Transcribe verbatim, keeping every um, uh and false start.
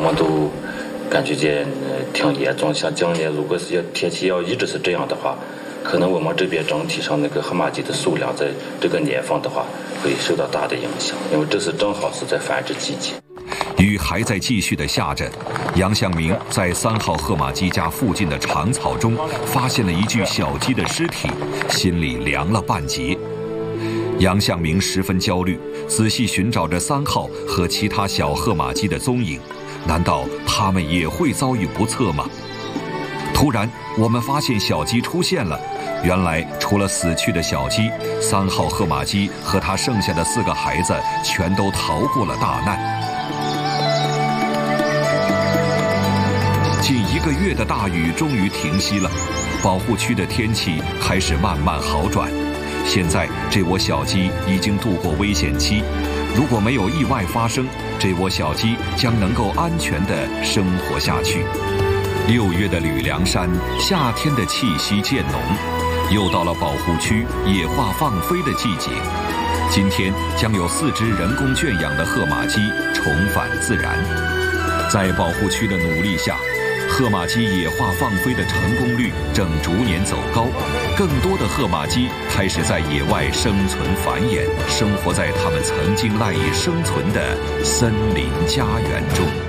们都感觉见挺严重。像今年如果是要天气要一直是这样的话，可能我们这边整体上那个河马鸡的数量在这个年份的话会受到大的影响，因为这是正好是在繁殖季节。 雨还在继续的下着，杨向明在三号褐马鸡家附近的长草中发现了一具小鸡的尸体，心里凉了半截。杨向明十分焦虑，仔细寻找着三号和其他小褐马鸡的踪影，难道它们也会遭遇不测吗？突然，我们发现小鸡出现了。原来，除了死去的小鸡，三号褐马鸡和它剩下的四个孩子全都逃过了大难。近一个月的大雨终于停息了，保护区的天气开始慢慢好转。现在这窝小鸡已经度过危险期，如果没有意外发生，这窝小鸡将能够安全地生活下去。六月的吕梁山，夏天的气息渐浓，又到了保护区野化放飞的季节。今天将有四只人工圈养的褐马鸡重返自然。在保护区的努力下，褐马鸡野化放飞的成功率正逐年走高，更多的褐马鸡开始在野外生存繁衍，生活在它们曾经赖以生存的森林家园中。